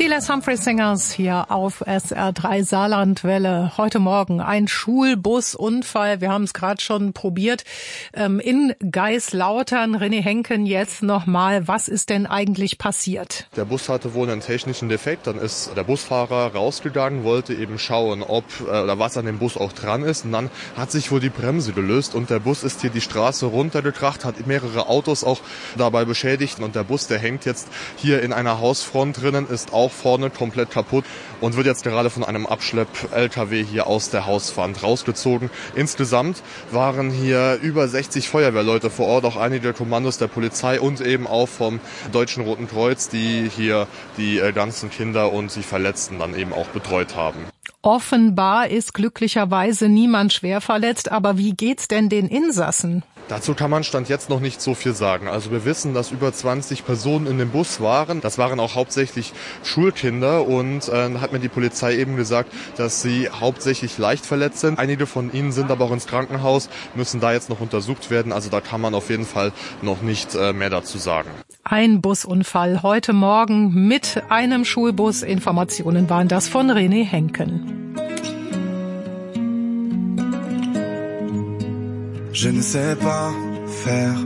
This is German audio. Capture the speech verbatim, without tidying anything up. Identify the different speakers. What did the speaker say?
Speaker 1: Die Les Humphrey Singers hier auf S R drei Saarlandwelle. Heute Morgen ein Schulbusunfall. Wir haben es gerade schon probiert. Ähm, in Geislautern. René Henken, jetzt nochmal. Was ist denn eigentlich passiert?
Speaker 2: Der Bus hatte wohl einen technischen Defekt. Dann ist der Busfahrer rausgegangen, wollte eben schauen, ob äh, oder was an dem Bus auch dran ist. Und dann hat sich wohl die Bremse gelöst und der Bus ist hier die Straße runtergekracht, hat mehrere Autos auch dabei beschädigt. Und der Bus, der hängt jetzt hier in einer Hausfront drinnen, ist auch vorne komplett kaputt und wird jetzt gerade von einem Abschlepp-L K W hier aus der Hauswand rausgezogen. Insgesamt waren hier über sechzig Feuerwehrleute vor Ort, auch einige Kommandos der Polizei und eben auch vom Deutschen Roten Kreuz, die hier die ganzen Kinder und die Verletzten dann eben auch betreut haben.
Speaker 1: Offenbar ist glücklicherweise niemand schwer verletzt, aber wie geht's denn den Insassen?
Speaker 2: Dazu kann man Stand jetzt noch nicht so viel sagen. Also wir wissen, dass über zwanzig Personen in dem Bus waren. Das waren auch hauptsächlich Schulkinder und äh, hat mir die Polizei eben gesagt, dass sie hauptsächlich leicht verletzt sind. Einige von ihnen sind aber auch ins Krankenhaus, müssen da jetzt noch untersucht werden. Also da kann man auf jeden Fall noch nicht äh, mehr dazu sagen.
Speaker 1: Ein Busunfall heute Morgen mit einem Schulbus. Informationen waren das von René Henken.
Speaker 3: Je ne sais pas faire